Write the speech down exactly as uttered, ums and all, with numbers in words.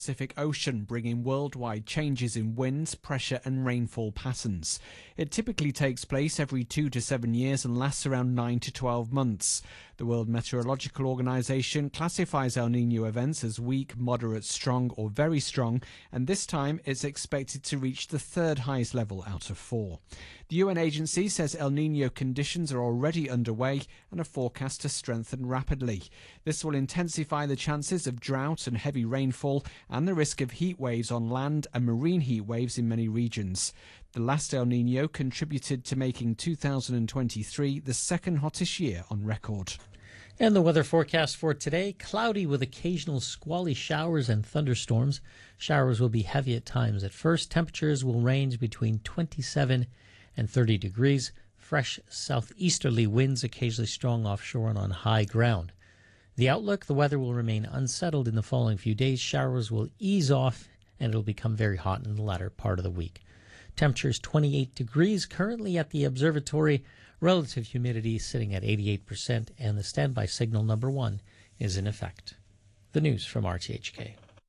Pacific Ocean, bringing worldwide changes in winds, pressure and rainfall patterns. It typically takes place every two to seven years and lasts around nine to twelve months. The World Meteorological Organization classifies El Niño events as weak, moderate, strong or very strong, and this time it's expected to reach the third highest level out of four. The U N agency says El Niño conditions are already underway and are forecast to strengthen rapidly. This will intensify the chances of drought and heavy rainfall and the risk of heat waves on land and marine heat waves in many regions. The last El Niño contributed to making two thousand twenty-three the second hottest year on record. And the weather forecast for today, cloudy with occasional squally showers and thunderstorms. Showers will be heavy at times. At first, temperatures will range between twenty-seven and thirty degrees. Fresh southeasterly winds, occasionally strong offshore and on high ground. The outlook, the weather will remain unsettled in the following few days. Showers will ease off and it will become very hot in the latter part of the week. Temperatures twenty-eight degrees currently at the observatory. Relative humidity sitting at eighty-eight percent and the standby signal number one is in effect. The news from R T H K.